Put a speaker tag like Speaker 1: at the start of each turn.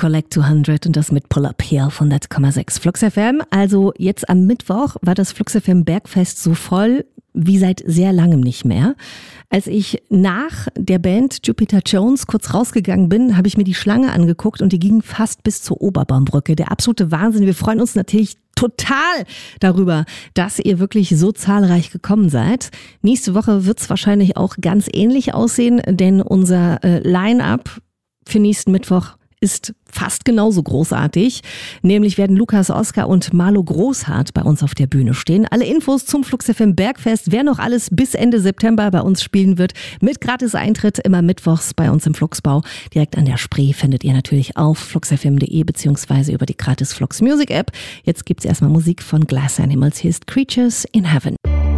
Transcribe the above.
Speaker 1: Collect 200 und das mit Pull Up hier auf 100,6 Flux FM. Also jetzt am Mittwoch war das Flux FM Bergfest so voll wie seit sehr langem nicht mehr. Als ich nach der Band Jupiter Jones kurz rausgegangen bin, habe ich mir die Schlange angeguckt und die ging fast bis zur Oberbaumbrücke. Der absolute Wahnsinn. Wir freuen uns natürlich total darüber, dass ihr wirklich so zahlreich gekommen seid. Nächste Woche wird es wahrscheinlich auch ganz ähnlich aussehen, denn unser Line-Up für nächsten Mittwoch ist fast genauso großartig. Nämlich werden Lukas Oskar und Marlo Großhardt bei uns auf der Bühne stehen. Alle Infos zum Flux FM Bergfest, wer noch alles bis Ende September bei uns spielen wird, mit Gratis-Eintritt immer mittwochs bei uns im Fluxbau. Direkt an der Spree findet ihr natürlich auf fluxfm.de beziehungsweise über die Gratis Flux Music App. Jetzt gibt's erstmal Musik von Glass Animals. Hier ist Creatures in Heaven.